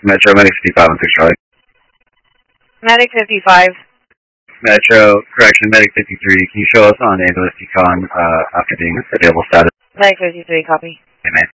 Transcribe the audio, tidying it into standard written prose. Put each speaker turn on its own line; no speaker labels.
Metro, Medic 55 on 6 Charlie.
Medic 55.
Metro, correction, Medic 53. Can you show us on ambulance decon after being available status?
Medic 53, copy.
Okay, man.